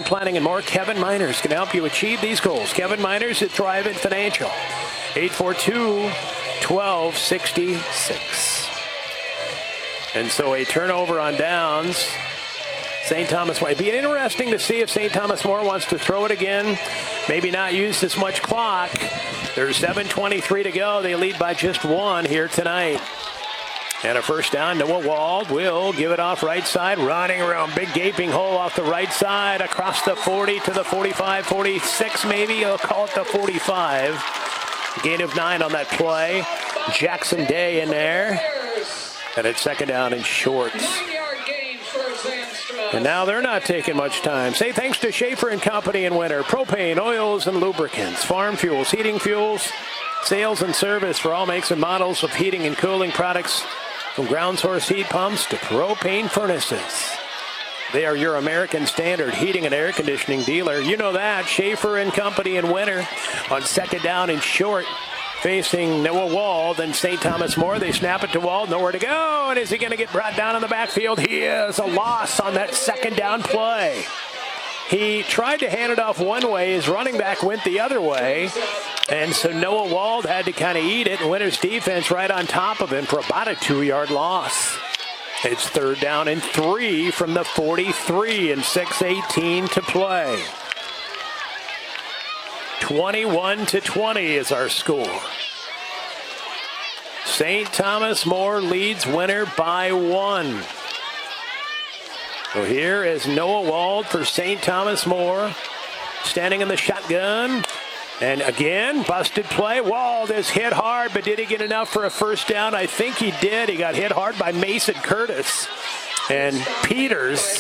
planning and more. Kevin Miners can help you achieve these goals. Kevin Miners at Thrivent Financial. 842-1266. And so a turnover on downs. St. Thomas More. It'd be interesting to see if St. Thomas More wants to throw it again. Maybe not use as much clock. There's 7:23 to go. They lead by just one here tonight. And a first down. Noah Wald will give it off right side. Running around. Big gaping hole off the right side. Across the 40 to the 45, 46 maybe. I'll call it the 45. Gain of 9 on that play. Jackson Day in there. And it's second down and shorts. And now they're not taking much time. Say thanks to Schaefer and Company in winter. Propane, oils, and lubricants. Farm fuels, heating fuels, sales and service for all makes and models of heating and cooling products. From ground source heat pumps to propane furnaces. They are your American Standard heating and air conditioning dealer. You know that. Schaefer and Company in winter on second down and short. Facing Noah Wald and St. Thomas More. They snap it to Wald. Nowhere to go. And is he going to get brought down in the backfield? He is. A loss on that second down play. He tried to hand it off one way. His running back went the other way. And so Noah Wald had to kind of eat it. And Winter's defense right on top of him for about a 2-yard loss. It's third down and 3 from the 43 and 6:18 to play. 21-20 is our score. St. Thomas More leads Winter by 1. So here is Noah Wald for St. Thomas More. Standing in the shotgun. And again, busted play. Wald is hit hard, but did he get enough for a first down? I think he did. He got hit hard by Mason Curtis. And Peters.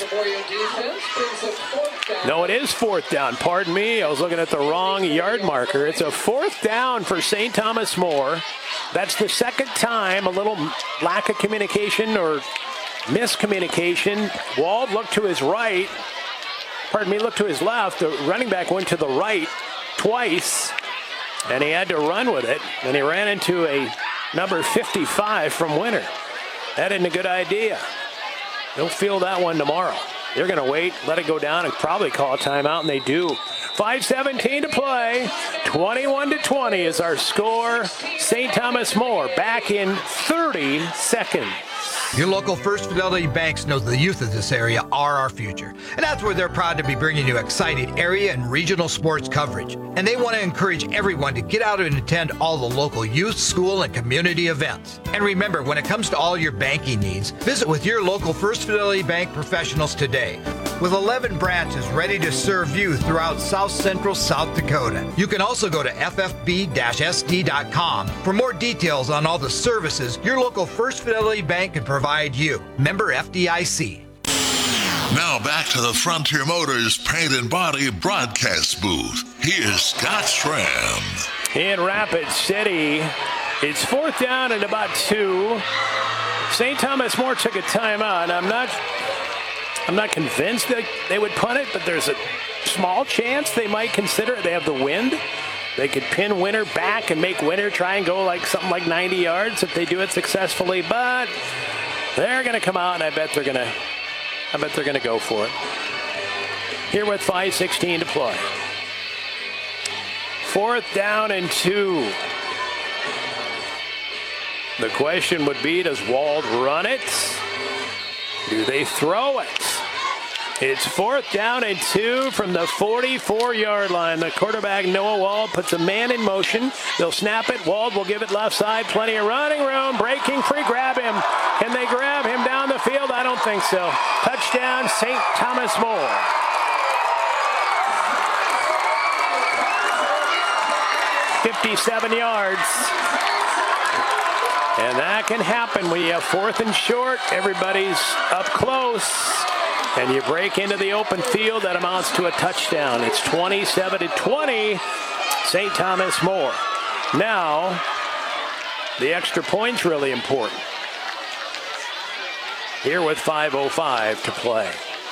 No, it is fourth down. Pardon me. I was looking at the wrong yard marker. It's a fourth down for St. Thomas More. That's the second time. A little lack of communication or miscommunication. Wald looked to his right. Pardon me, looked to his left. The running back went to the right twice. And he had to run with it. And he ran into a number 55 from Winter. That isn't a good idea. They'll feel that one tomorrow. They're going to wait, let it go down, and probably call a timeout, and they do. 5:17 to play. 21-20 is our score. St. Thomas More back in 30 seconds. Your local First Fidelity banks know the youth of this area are our future. And that's where they're proud to be bringing you exciting area and regional sports coverage. And they want to encourage everyone to get out and attend all the local youth, school, and community events. And remember, when it comes to all your banking needs, visit with your local First Fidelity Bank professionals today. With 11 branches ready to serve you throughout South Central South Dakota. You can also go to ffb-sd.com for more details on all the services your local First Fidelity Bank can provide you. Member FDIC. Now back to the Frontier Motors Paint and Body broadcast booth. Here's Scott Schramm. In Rapid City, it's fourth down and about 2. St. Thomas More took a timeout. I'm not convinced that they would punt it, but there's a small chance they might consider it. They have the wind. They could pin Winter back and make Winter try and go like something like 90 yards if they do it successfully. But they're going to come out, and I bet they're going to go for it. Here with 5:16 to play. Fourth down and 2. The question would be, does Wald run it? Do they throw it? It's fourth down and 2 from the 44-yard line. The quarterback, Noah Wald, puts a man in motion. They'll snap it. Wald will give it left side. Plenty of running room. Breaking free. Grab him. Can they grab him down the field? I don't think so. Touchdown, St. Thomas More. $57 yards. And that can happen when you have fourth and short. Everybody's up close. And you break into the open field. That amounts to a touchdown. It's 27-20. St. Thomas More. Now, the extra point's really important. Here with 5:05 to play.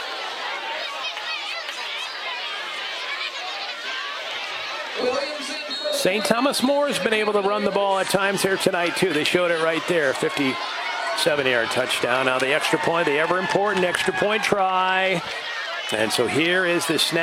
St. Thomas More has been able to run the ball at times here tonight, too. They showed it right there. 57-yard touchdown. Now the extra point, the ever-important extra point try. And so here is the snap.